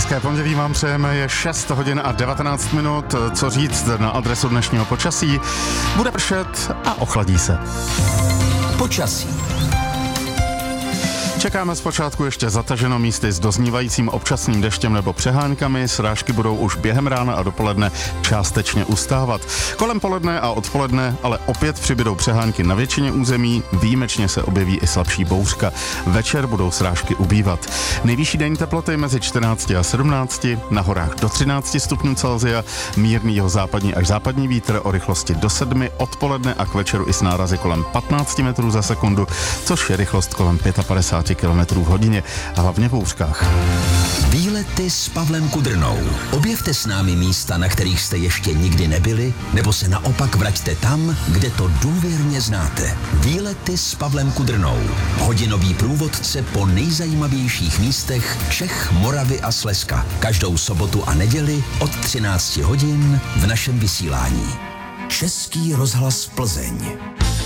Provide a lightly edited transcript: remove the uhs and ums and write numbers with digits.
Hezké pondělí vám přejeme, je 6 hodin a 19 minut. Co říct na adresu dnešního počasí? Bude pršet a ochladí se. Počasí. Čekáme zpočátku ještě zataženo místy s doznívajícím občasným deštěm nebo přeháňkami. Srážky budou už během rána a dopoledne částečně ustávat. Kolem poledne a odpoledne ale opět přibydou přehánky na většině území. Výjimečně se objeví i slabší bouřka. Večer budou srážky ubývat. Nejvyšší denní teploty mezi 14 a 17, na horách do 13 stupňů Celsia, mírný jihozápadní až západní vítr o rychlosti do 7, odpoledne a k večeru i s nárazy kolem 15 metrů za sekundu, což je rychlost kolem 55 km v hodině, hlavně v bouřkách. Výlety s Pavlem Kudrnou. Objevte s námi místa, na kterých jste ještě nikdy nebyli, nebo se naopak vraťte tam, kde to důvěrně znáte. Výlety s Pavlem Kudrnou. Hodinový průvodce po nejzajímavějších místech Čech, Moravy a Slezska. Každou sobotu a neděli od 13 hodin v našem vysílání. Český rozhlas Plzeň.